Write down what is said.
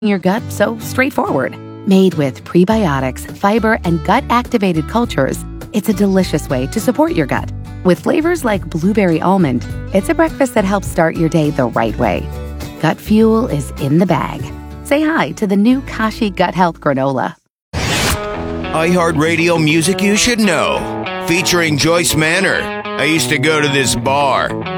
your gut so straightforward. Made with prebiotics, fiber, and gut-activated cultures, it's a delicious way to support your gut. With flavors like blueberry almond, it's a breakfast that helps start your day the right way. Gut Fuel is in the bag. Say hi to the new Kashi Gut Health Granola. iHeartRadio music you should know. Featuring Joyce Manor. I used to go to this bar.